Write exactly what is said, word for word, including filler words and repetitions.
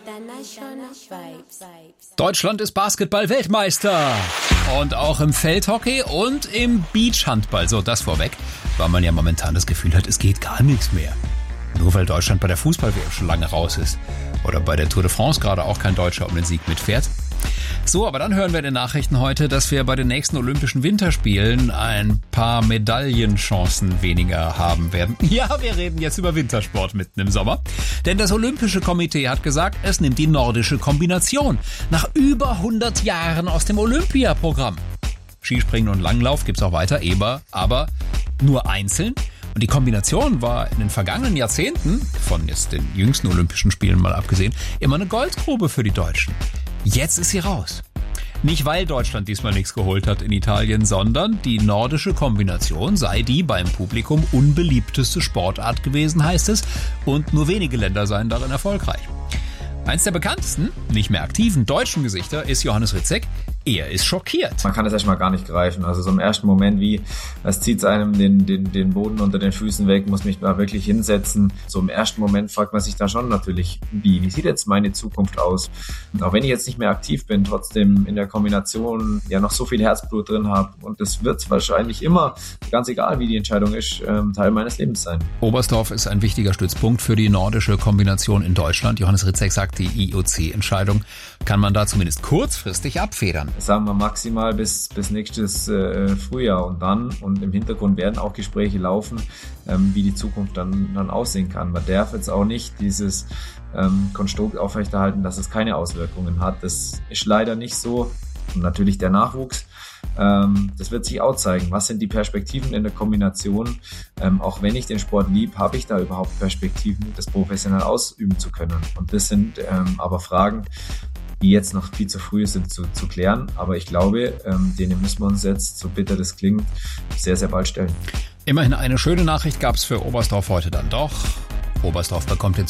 Deutschland ist Basketball-Weltmeister. Und auch im Feldhockey und im Beachhandball. So, das vorweg, weil man ja momentan das Gefühl hat, es geht gar nichts mehr. Nur weil Deutschland bei der Fußball-W M schon lange raus ist. Oder bei der Tour de France gerade auch kein Deutscher um den Sieg mitfährt. So, aber dann hören wir in den Nachrichten heute, dass wir bei den nächsten Olympischen Winterspielen ein paar Medaillenchancen weniger haben werden. Ja, wir reden jetzt über Wintersport mitten im Sommer. Denn das Olympische Komitee hat gesagt, es nimmt die nordische Kombination nach über hundert Jahren aus dem Olympiaprogramm. Skispringen und Langlauf gibt's auch weiter, aber nur einzeln. Und die Kombination war in den vergangenen Jahrzehnten, von jetzt den jüngsten Olympischen Spielen mal abgesehen, immer eine Goldgrube für die Deutschen. Jetzt ist sie raus. Nicht, weil Deutschland diesmal nichts geholt hat in Italien, sondern die nordische Kombination sei die beim Publikum unbeliebteste Sportart gewesen, heißt es, und nur wenige Länder seien darin erfolgreich. Eins der bekanntesten, nicht mehr aktiven deutschen Gesichter ist Johannes Ritzek. Er ist schockiert. Man kann das erstmal gar nicht greifen. Also so im ersten Moment, wie es zieht einem den, den, den Boden unter den Füßen weg, muss mich da wirklich hinsetzen. So im ersten Moment fragt man sich da schon natürlich, wie, wie sieht jetzt meine Zukunft aus? Und auch wenn ich jetzt nicht mehr aktiv bin, trotzdem in der Kombination ja noch so viel Herzblut drin habe. Und das wird wahrscheinlich immer, ganz egal wie die Entscheidung ist, Teil meines Lebens sein. Oberstdorf ist ein wichtiger Stützpunkt für die nordische Kombination in Deutschland. Johannes Ritzek sagt, die I O C-Entscheidung kann man da zumindest kurzfristig abfedern. Sagen wir maximal bis, bis nächstes äh, Frühjahr und dann, und im Hintergrund werden auch Gespräche laufen, ähm, wie die Zukunft dann, dann aussehen kann. Man darf jetzt auch nicht dieses ähm, Konstrukt aufrechterhalten, dass es keine Auswirkungen hat. Das ist leider nicht so. Und natürlich der Nachwuchs, ähm, das wird sich auch zeigen. Was sind die Perspektiven in der Kombination? Ähm, auch wenn ich den Sport lieb, habe ich da überhaupt Perspektiven, das professionell ausüben zu können? Und das sind ähm, aber Fragen, die jetzt noch viel zu früh sind zu, zu klären. Aber ich glaube, ähm, denen müssen wir uns jetzt, so bitter das klingt, sehr, sehr bald stellen. Immerhin eine schöne Nachricht gab es für Oberstdorf heute dann doch. Oberstdorf bekommt den